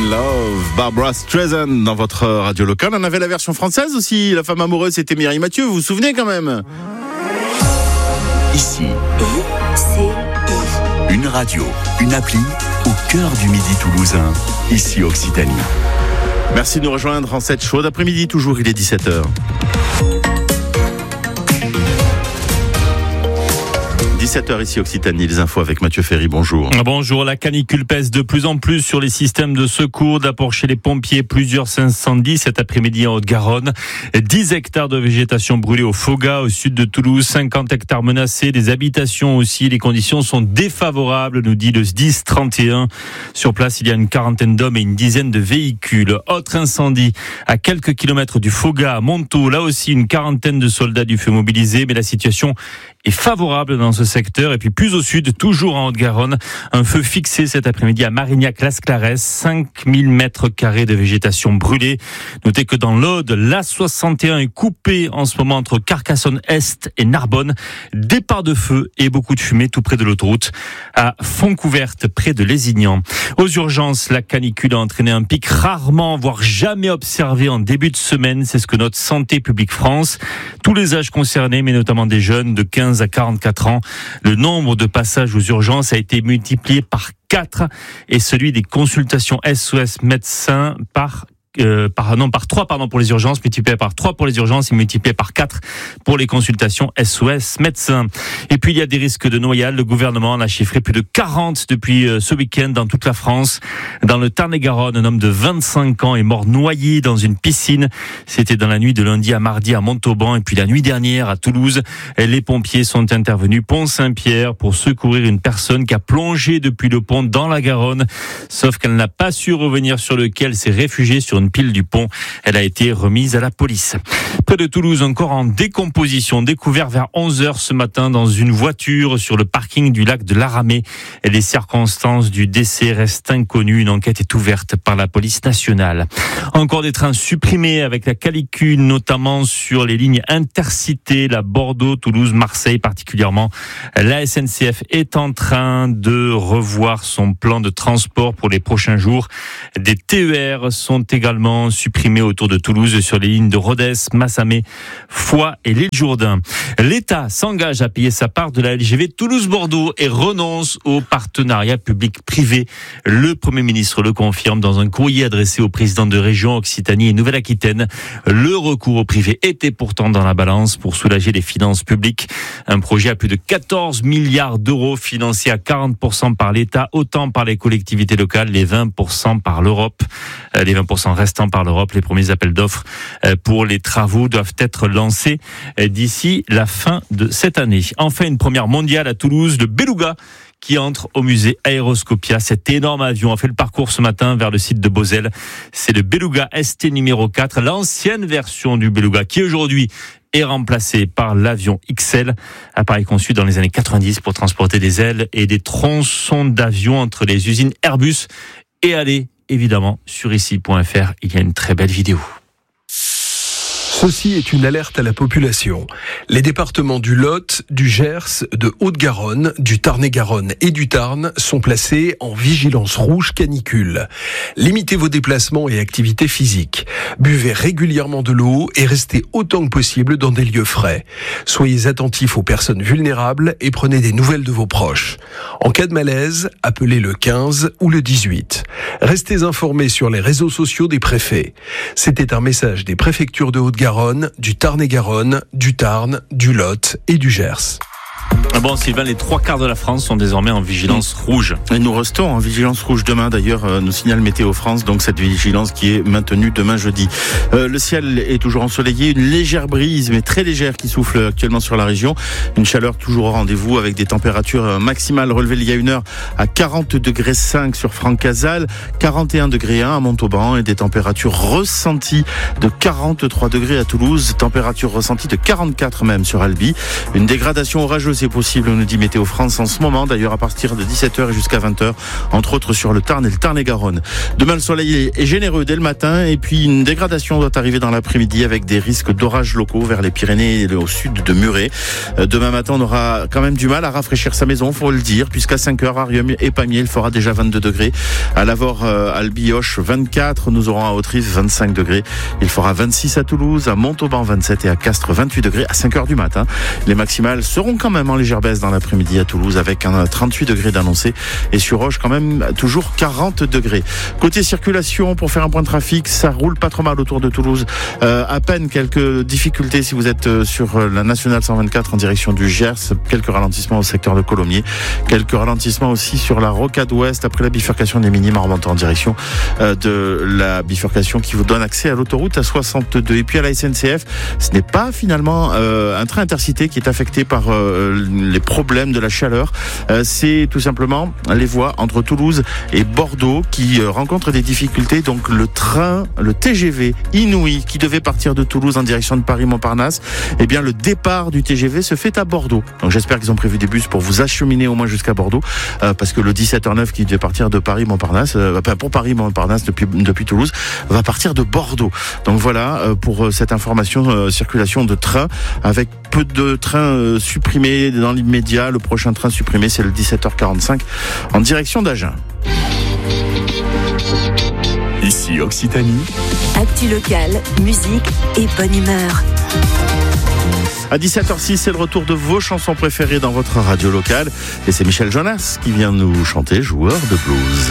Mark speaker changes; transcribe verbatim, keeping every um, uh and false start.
Speaker 1: Love, Barbara Streisand dans votre radio locale. On avait la version française aussi, La femme amoureuse, c'était Mireille Mathieu, vous vous souvenez quand même?
Speaker 2: Ici,
Speaker 3: I C I.
Speaker 2: une radio, une appli au cœur du midi toulousain, ici Occitanie.
Speaker 1: Merci de nous rejoindre en cette chaude après-midi, toujours il est dix-sept heures. dix-sept heures ici Occitanie, les infos avec Mathieu Ferry, bonjour.
Speaker 4: Bonjour, la canicule pèse de plus en plus sur les systèmes de secours. D'abord chez les pompiers, plusieurs incendies cet après-midi en Haute-Garonne. dix hectares de végétation brûlée au Foga, au sud de Toulouse, cinquante hectares menacés, des habitations aussi. Les conditions sont défavorables, nous dit le S D I S trente et un. Sur place, il y a une quarantaine d'hommes et une dizaine de véhicules. Autre incendie à quelques kilomètres du Foga, à Montaut. Là aussi, une quarantaine de soldats du feu mobilisés, mais la situation est favorable dans ce secteur. Et puis plus au sud, toujours en Haute-Garonne, un feu fixé cet après-midi à Marignac-Las Clares, cinq mille mètres carrés de végétation brûlée. Notez que dans l'Aude, l'A soixante et un est coupé en ce moment entre Carcassonne-Est et Narbonne. Départ de feu et beaucoup de fumée tout près de l'autoroute à Fontcouverte, près de Lézignan. Aux urgences, la canicule a entraîné un pic rarement, voire jamais observé en début de semaine. C'est ce que note Santé publique France. Tous les âges concernés, mais notamment des jeunes de quinze à quarante-quatre ans. Le nombre de passages aux urgences a été multiplié par quatre et celui des consultations S O S médecins par Euh, par, non, par trois pardon, pour les urgences, multiplié par trois pour les urgences et multiplié par quatre pour les consultations S O S médecins. Et puis il y a des risques de noyade. Le gouvernement en a chiffré plus de quarante depuis euh, ce week-end dans toute la France. Dans le Tarn-et-Garonne, un homme de vingt-cinq ans est mort noyé dans une piscine. C'était dans la nuit de lundi à mardi à Montauban. Et puis la nuit dernière à Toulouse, les pompiers sont intervenus pont Saint-Pierre pour secourir une personne qui a plongé depuis le pont dans la Garonne. Sauf qu'elle n'a pas su revenir sur lequel s'est réfugiée sur une pile du pont. Elle a été remise à la police. Près de Toulouse, un corps en décomposition découvert vers onze heures ce matin dans une voiture sur le parking du lac de l'Aramée. Les circonstances du décès restent inconnues. Une enquête est ouverte par la police nationale. Encore des trains supprimés avec la canicule, notamment sur les lignes intercités, la Bordeaux, Toulouse, Marseille particulièrement. La S N C F est en train de revoir son plan de transport pour les prochains jours. Des T E R sont également supprimés autour de Toulouse sur les lignes de Rodez, Massamé, Foix et l'île Jourdain. L'État s'engage à payer sa part de la L G V Toulouse-Bordeaux et renonce au partenariat public-privé. Le Premier ministre le confirme dans un courrier adressé au président de région Occitanie et Nouvelle-Aquitaine. Le recours au privé était pourtant dans la balance pour soulager les finances publiques. Un projet à plus de quatorze milliards d'euros financé à quarante pour cent par l'État, autant par les collectivités locales, les vingt pour cent par l'Europe. Les vingt pour cent restant par l'Europe. Les premiers appels d'offres pour les travaux doivent être lancés d'ici la fin de cette année. Enfin, une première mondiale à Toulouse, le Beluga qui entre au musée Aéroscopia. Cet énorme avion a fait le parcours ce matin vers le site de Beauzelle. C'est le Beluga S T numéro quatre, l'ancienne version du Beluga qui aujourd'hui est remplacé par l'avion X L, appareil conçu dans les années quatre-vingt-dix pour transporter des ailes et des tronçons d'avions entre les usines Airbus et aller évidemment sur ici point f r. Il y a une très belle vidéo.
Speaker 5: Ceci est une alerte à la population. Les départements du Lot, du Gers, de Haute-Garonne, du Tarn-et-Garonne et du Tarn sont placés en vigilance rouge canicule. Limitez vos déplacements et activités physiques. Buvez régulièrement de l'eau et restez autant que possible dans des lieux frais. Soyez attentifs aux personnes vulnérables et prenez des nouvelles de vos proches. En cas de malaise, appelez le quinze ou le dix-huit. Restez informés sur les réseaux sociaux des préfets. C'était un message des préfectures de Haute-Garonne, du Tarn-et-Garonne, du Tarn, du Lot et du Gers.
Speaker 4: Bon, Sylvain, les trois quarts de la France sont désormais en vigilance rouge.
Speaker 1: Et nous restons en vigilance rouge demain, d'ailleurs, euh, nous signale Météo France, donc cette vigilance qui est maintenue demain jeudi. Euh, le ciel est toujours ensoleillé, une légère brise, mais très légère, qui souffle actuellement sur la région. Une chaleur toujours au rendez-vous avec des températures maximales relevées il y a une heure à quarante degrés cinq sur Francazal, quarante et un degrés un à Montauban et des températures ressenties de quarante-trois degrés à Toulouse, température ressentie de quarante-quatre même sur Albi. Une dégradation orageuse c'est possible, nous dit Météo France en ce moment, d'ailleurs à partir de dix-sept heures et jusqu'à vingt heures, entre autres sur le Tarn et le Tarn-et-Garonne. Demain, le soleil est généreux dès le matin et puis une dégradation doit arriver dans l'après-midi avec des risques d'orages locaux vers les Pyrénées et au sud de Muret. Demain matin, on aura quand même du mal à rafraîchir sa maison, faut le dire, puisqu'à cinq heures, Arium et Pamiers, il fera déjà vingt-deux degrés. À Lavore, euh, Albioche, vingt-quatre. Nous aurons à Autrive, vingt-cinq degrés. Il fera vingt-six à Toulouse, à Montauban, vingt-sept et à Castres, vingt-huit degrés à cinq heures du matin. Les maximales seront quand même en légère baisse dans l'après-midi à Toulouse avec un trente-huit degrés d'annoncé et sur Roche quand même toujours quarante degrés. Côté circulation, pour faire un point de trafic, ça roule pas trop mal autour de Toulouse. Euh, à peine quelques difficultés si vous êtes sur la nationale cent vingt-quatre en direction du Gers. Quelques ralentissements au secteur de Colomiers. Quelques ralentissements aussi sur la rocade ouest après la bifurcation des Minimes en remontant en direction euh, de la bifurcation qui vous donne accès à l'autoroute à soixante-deux. Et puis à la S N C F, ce n'est pas finalement euh, un train intercité qui est affecté par euh, les problèmes de la chaleur. Euh, c'est tout simplement les voies entre Toulouse et Bordeaux qui euh, rencontrent des difficultés. Donc le train, le T G V Inouï qui devait partir de Toulouse en direction de Paris-Montparnasse, eh bien le départ du T G V se fait à Bordeaux. Donc j'espère qu'ils ont prévu des bus pour vous acheminer au moins jusqu'à Bordeaux, euh, parce que le dix-sept heures neuf qui devait partir de Paris-Montparnasse, euh, pour Paris-Montparnasse depuis, depuis Toulouse, va partir de Bordeaux. Donc voilà euh, pour euh, cette information euh, circulation de train, avec peu de trains euh, supprimés dans l'immédiat. Le prochain train supprimé, c'est le dix-sept heures quarante-cinq en direction d'Agen.
Speaker 2: Ici Occitanie.
Speaker 3: Actu locale, musique et bonne humeur.
Speaker 1: À dix-sept heures six, c'est le retour de vos chansons préférées dans votre radio locale. Et c'est Michel Jonas qui vient nous chanter Joueur de blues.